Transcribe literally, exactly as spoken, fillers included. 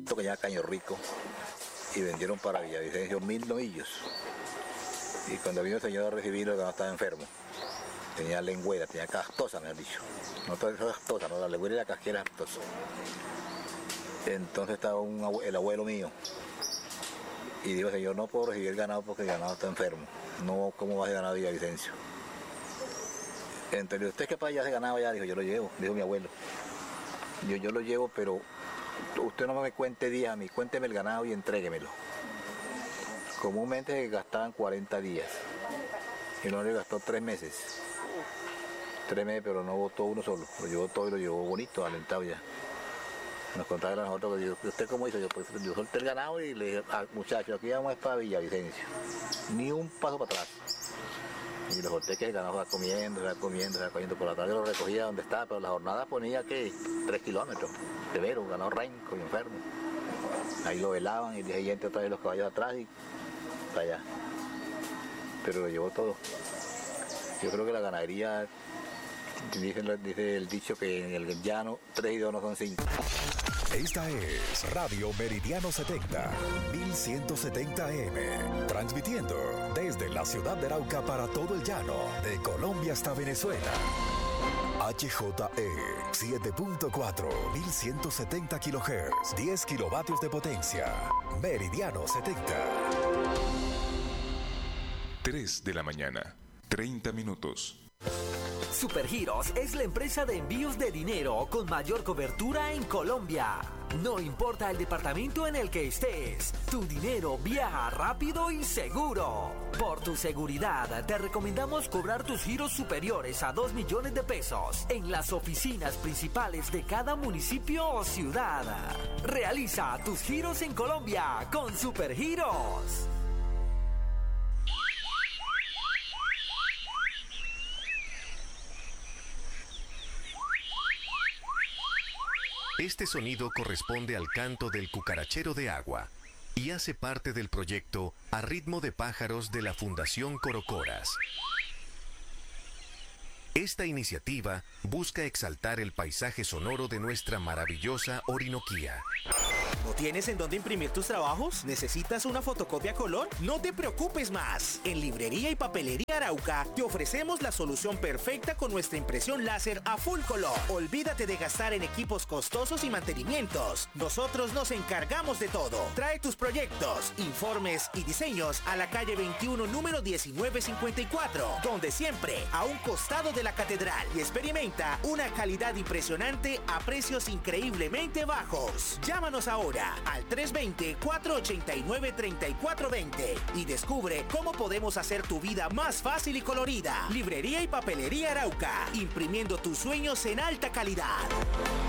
pueblito que se llama Caño Rico y vendieron para Villavicencio mil novillos. Y cuando vino el señor a recibirlo, el ganado estaba enfermo. Tenía lengüera, tenía castosa, me han dicho. No toda esa castosa, no, la lengüera y la casquera castosa. Entonces estaba un abue- el abuelo mío. Y dijo, señor, no puedo recibir el ganado porque el ganado está enfermo. No, ¿cómo va ese ganado a Villavicencio? Entonces, ¿usted qué para allá ese ganado allá? Dijo, yo lo llevo, dijo mi abuelo. Yo, yo lo llevo, pero usted no me cuente días a mí, cuénteme el ganado y entréguemelo. Comúnmente se gastaban cuarenta días. Y no le gastó tres meses. Tres meses, pero no botó uno solo. Lo llevó todo y lo llevó bonito, alentado ya. Nos contaron a nosotros, que ¿usted cómo hizo? Yo, pues, yo solté el ganado y le dije, ah, muchachos, aquí vamos para Villavicencio. Ni un paso para atrás. Y los solté que el ganado se va comiendo, se va comiendo, se va comiendo. Por la tarde lo recogía donde estaba, pero la jornada ponía que tres kilómetros. De veros, ganado renco y enfermo. Ahí lo velaban y el día siguiente otra vez los caballos atrás y para allá. Pero lo llevó todo. Yo creo que la ganadería, dice, dice el dicho que en el llano tres y dos no son cinco. Esta es Radio Meridiano setenta, mil ciento setenta A M, transmitiendo desde la ciudad de Arauca para todo el llano, de Colombia hasta Venezuela. H J E siete punto cuatro, mil ciento setenta kilohertz, diez kilovatios de potencia. Meridiano setenta. tres de la mañana, treinta minutos. Supergiros es la empresa de envíos de dinero con mayor cobertura en Colombia. No importa el departamento en el que estés, tu dinero viaja rápido y seguro. Por tu seguridad, te recomendamos cobrar tus giros superiores a dos millones de pesos en las oficinas principales de cada municipio o ciudad. Realiza tus giros en Colombia con Supergiros. Este sonido corresponde al canto del cucarachero de agua y hace parte del proyecto A Ritmo de Pájaros de la Fundación Corocoras. Esta iniciativa busca exaltar el paisaje sonoro de nuestra maravillosa Orinoquía. ¿No tienes en dónde imprimir tus trabajos? ¿Necesitas una fotocopia a color? No te preocupes más. En Librería y Papelería Arauca te ofrecemos la solución perfecta con nuestra impresión láser a full color. Olvídate de gastar en equipos costosos y mantenimientos. Nosotros nos encargamos de todo. Trae tus proyectos, informes y diseños a la calle veintiuno, número diecinueve cincuenta y cuatro, donde siempre a un costado de la catedral, y experimenta una calidad impresionante a precios increíblemente bajos. Llámanos ahora al tres dos cero, cuatro ocho nueve, tres cuatro dos cero y descubre cómo podemos hacer tu vida más fácil y colorida. Librería y Papelería Arauca, imprimiendo tus sueños en alta calidad.